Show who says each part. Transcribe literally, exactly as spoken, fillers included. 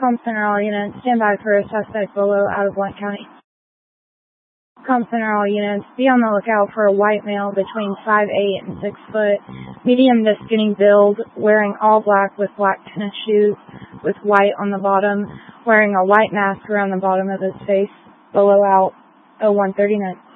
Speaker 1: Com Center all units, stand by for a suspect below out of Blount County. Com Center all units, be on the lookout for a white male between five eight and six foot, medium to skinny build, wearing all black with black tennis shoes with white on the bottom, wearing a white mask around the bottom of his face, below out oh one thirty-nine.